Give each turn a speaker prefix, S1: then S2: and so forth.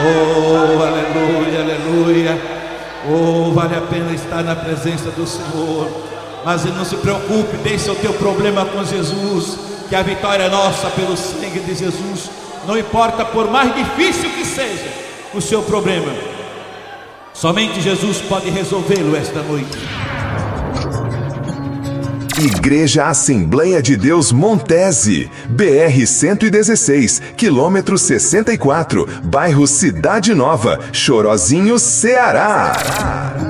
S1: Oh, aleluia, aleluia. Oh, vale a pena estar na presença do Senhor. Mas não se preocupe, deixe o teu problema com Jesus, que a vitória é nossa pelo sangue de Jesus. Não importa, por mais difícil que seja o seu problema, somente Jesus pode resolvê-lo esta noite.
S2: Igreja Assembleia de Deus Montese, BR-116, quilômetro 64, bairro Cidade Nova, Chorozinho, Ceará.